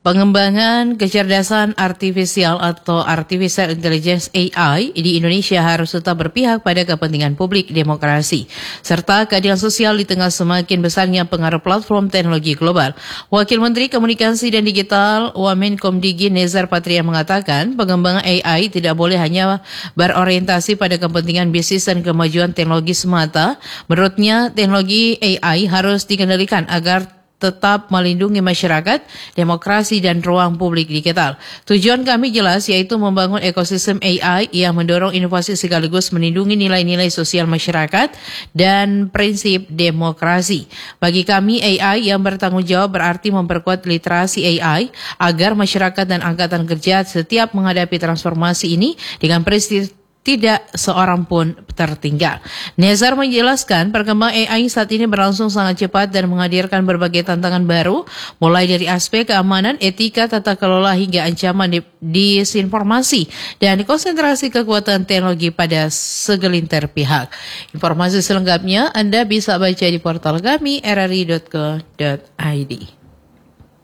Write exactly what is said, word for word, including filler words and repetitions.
Pengembangan kecerdasan artifisial atau Artificial Intelligence A I di Indonesia harus tetap berpihak pada kepentingan publik demokrasi, serta keadilan sosial di tengah semakin besarnya pengaruh platform teknologi global. Wakil Menteri Komunikasi dan Digital Wamenkomdigi Nezar Patria mengatakan pengembangan A I tidak boleh hanya berorientasi pada kepentingan bisnis dan kemajuan teknologi semata. Menurutnya, teknologi A I harus dikendalikan agar tetap melindungi masyarakat, demokrasi dan ruang publik digital. Tujuan kami jelas, yaitu membangun ekosistem A I yang mendorong inovasi sekaligus melindungi nilai-nilai sosial masyarakat dan prinsip demokrasi. Bagi kami, A I yang bertanggung jawab berarti memperkuat literasi A I agar masyarakat dan angkatan kerja setiap menghadapi transformasi ini dengan presisi tidak seorang pun tertinggal. Nezar menjelaskan perkembangan A I saat ini berlangsung sangat cepat dan menghadirkan berbagai tantangan baru, mulai dari aspek keamanan, etika, tata kelola hingga ancaman disinformasi dan konsentrasi kekuatan teknologi pada segelintir pihak. Informasi selengkapnya Anda bisa baca di portal kami r r i dot co dot i d.